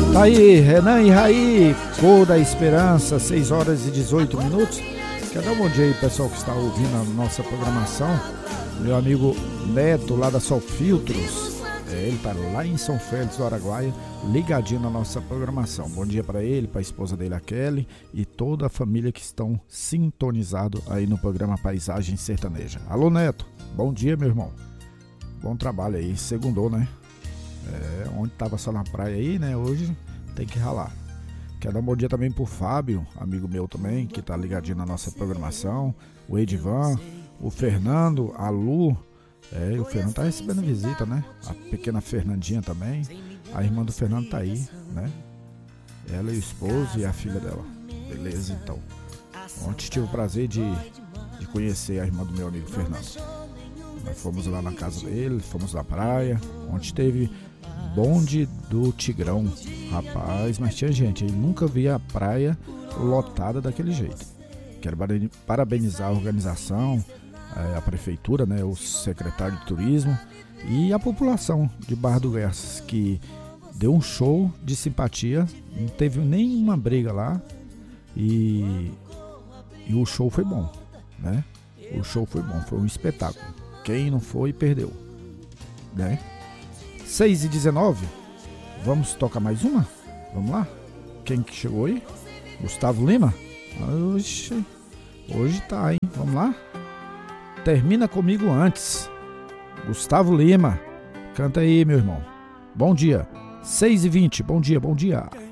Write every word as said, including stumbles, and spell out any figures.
Tá aí, Renan e Raí, Cor da Esperança, seis horas e dezoito minutos. Quero dar um bom dia aí, pessoal que está ouvindo a nossa programação. Meu amigo Neto, lá da Sol Filtros, é, ele tá lá em São Félix do Araguaia, ligadinho na nossa programação. Bom dia para ele, para a esposa dele, a Kelly, e toda a família que estão sintonizados aí no programa Paisagem Sertaneja. Alô, Neto, bom dia, meu irmão. Bom trabalho aí, segundou, né? É, onde tava só na praia aí, né? Hoje tem que ralar. Quero dar um bom dia também pro Fábio, amigo meu também, que tá ligadinho na nossa programação. O Edivan, o Fernando, a Lu. É, o Fernando tá recebendo visita, né? A pequena Fernandinha também. A irmã do Fernando tá aí, né? Ela e o esposo e a filha dela. Beleza, então. Ontem tive o prazer de, de conhecer a irmã do meu amigo Fernando. Nós fomos lá na casa dele, fomos na praia. Ontem teve bonde do Tigrão. Rapaz, mas tinha gente. Eu nunca vi a praia lotada daquele jeito. Quero parabenizar a organização, a prefeitura, né, o secretário de turismo e a população de Barra do Garças, que deu um show de simpatia. Não teve nenhuma briga lá. E, e o show foi bom, né? O show foi bom, foi um espetáculo. Quem não foi, perdeu, né? seis e dezenove, vamos tocar mais uma? Vamos lá? Quem que chegou aí? Gustavo Lima? Oxe, hoje tá, hein? Vamos lá? Termina comigo antes. Gustavo Lima, canta aí, meu irmão. Bom dia, seis e vinte, bom dia, bom dia.